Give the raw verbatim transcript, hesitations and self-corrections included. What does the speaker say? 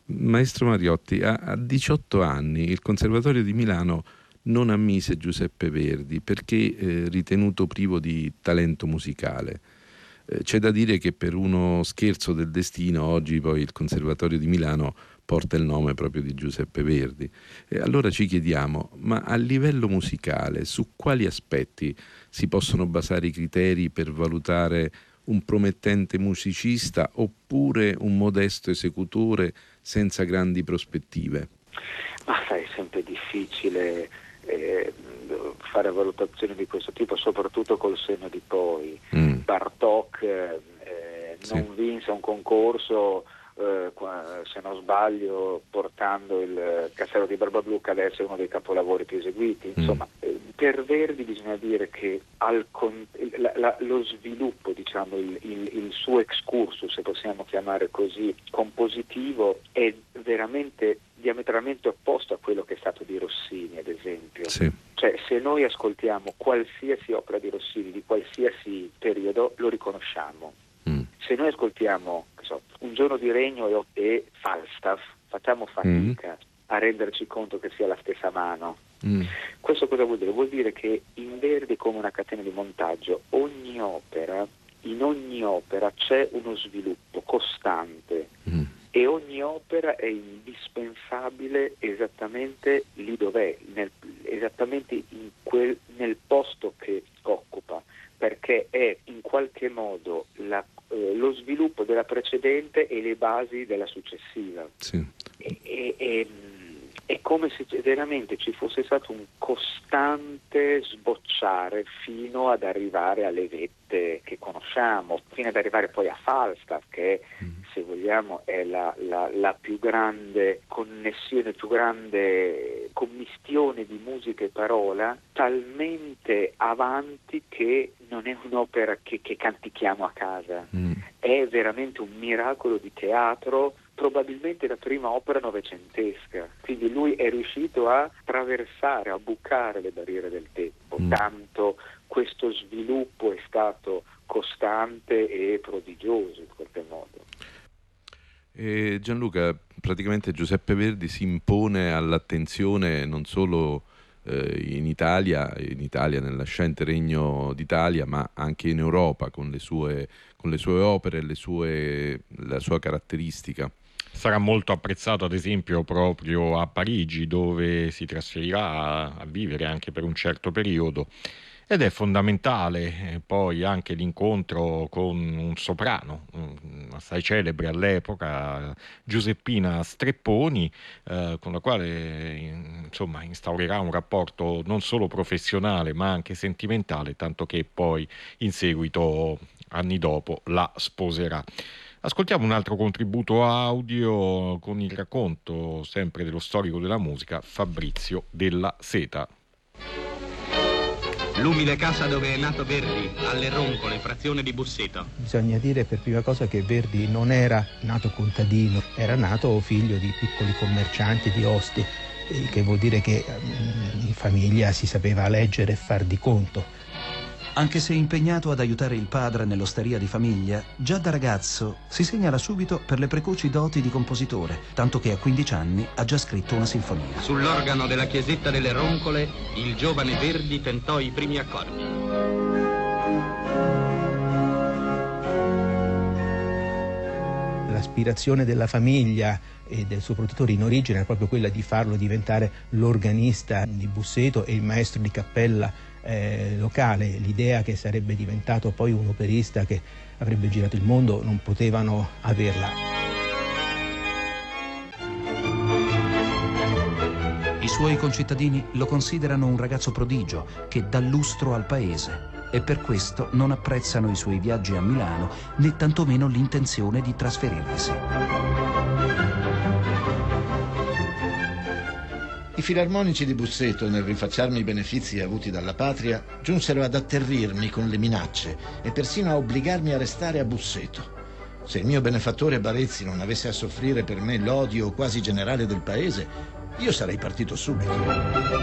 Maestro Mariotti, a, a diciotto anni il Conservatorio di Milano non ammise Giuseppe Verdi perché eh, ritenuto privo di talento musicale. Eh, c'è da dire che per uno scherzo del destino oggi poi il Conservatorio di Milano porta il nome proprio di Giuseppe Verdi. E allora ci chiediamo, ma a livello musicale su quali aspetti si possono basare i criteri per valutare un promettente musicista oppure un modesto esecutore senza grandi prospettive? Ma sai, è sempre difficile eh, fare valutazioni di questo tipo, soprattutto col senno di poi. Mm. Bartók eh, sì. non vinse un concorso, eh, se non sbaglio, portando il Castello di Barbablù, che adesso è uno dei capolavori più eseguiti. Mm. Insomma, eh, per Verdi bisogna dire che al con- la, la, lo sviluppo, diciamo, il, il, il suo excursus, se possiamo chiamare così, compositivo, è veramente diametralmente opposto a quello che è stato di Rossini, ad esempio. Sì. Cioè, se noi ascoltiamo qualsiasi opera di Rossini di qualsiasi periodo, lo riconosciamo. Mm. Se noi ascoltiamo, so, Un giorno di regno e, e Falstaff, facciamo fatica mm. a renderci conto che sia la stessa mano. Mm. Questo cosa vuol dire? Vuol dire che in Verdi, come una catena di montaggio, ogni opera, in ogni opera c'è uno sviluppo costante. Mm. E ogni opera è indispensabile esattamente lì dov'è, nel, esattamente in quel, nel posto che occupa, perché è in qualche modo la, eh, lo sviluppo della precedente e le basi della successiva. Sì. E, e, e, è come se veramente ci fosse stato un costante sbocciare fino ad arrivare alle vette che conosciamo, fino ad arrivare poi a Falstaff, che mm. se vogliamo è la, la, la più grande connessione, più grande commistione di musica e parola, talmente avanti che non è un'opera che, che cantichiamo a casa, mm. è veramente un miracolo di teatro, probabilmente la prima opera novecentesca, quindi lui è riuscito a attraversare, a bucare le barriere del tempo, mm. tanto questo sviluppo è stato costante e prodigioso in qualche modo. E Gianluca, praticamente Giuseppe Verdi si impone all'attenzione non solo eh, in Italia, in Italia nel nascente Regno d'Italia, ma anche in Europa con le sue, con le sue opere, le sue, la sua caratteristica. Sarà molto apprezzato ad esempio proprio a Parigi, dove si trasferirà a, a vivere anche per un certo periodo. Ed è fondamentale eh, poi anche l'incontro con un soprano, um, assai celebre all'epoca, Giuseppina Strepponi, eh, con la quale insomma instaurerà un rapporto non solo professionale ma anche sentimentale, tanto che poi in seguito, anni dopo, la sposerà. Ascoltiamo un altro contributo audio con il racconto sempre dello storico della musica, Fabrizio Della Seta. L'umile casa dove è nato Verdi, alle Roncole, frazione di Busseto. Bisogna dire per prima cosa che Verdi non era nato contadino, era nato figlio di piccoli commercianti, di osti, il che vuol dire che in famiglia si sapeva leggere e far di conto. Anche se impegnato ad aiutare il padre nell'osteria di famiglia, già da ragazzo si segnala subito per le precoci doti di compositore, tanto che a quindici anni ha già scritto una sinfonia. Sull'organo della chiesetta delle Roncole, il giovane Verdi tentò i primi accordi. L'aspirazione della famiglia e del suo produttore in origine era proprio quella di farlo diventare l'organista di Busseto e il maestro di cappella Eh, locale. L'idea che sarebbe diventato poi un operista che avrebbe girato il mondo non potevano averla. I suoi concittadini lo considerano un ragazzo prodigio che dà lustro al paese e per questo non apprezzano i suoi viaggi a Milano né tantomeno l'intenzione di trasferirvisi. I filarmonici di Busseto, nel rinfacciarmi i benefizi avuti dalla patria, giunsero ad atterrirmi con le minacce e persino a obbligarmi a restare a Busseto. Se il mio benefattore Barezzi non avesse a soffrire per me l'odio quasi generale del paese, io sarei partito subito.